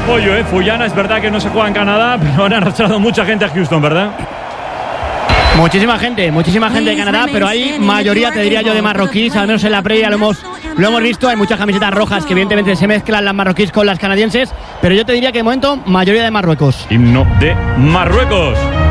apoyo, Fullana, es verdad que no se juega en Canadá, pero han arrastrado mucha gente a Houston, ¿verdad? Muchísima gente de Canadá, pero hay mayoría, te diría yo, de marroquíes. Al menos en la previa lo hemos visto. Hay muchas camisetas rojas que evidentemente se mezclan las marroquíes con las canadienses, pero yo te diría que de momento mayoría de Marruecos. Himno de Marruecos.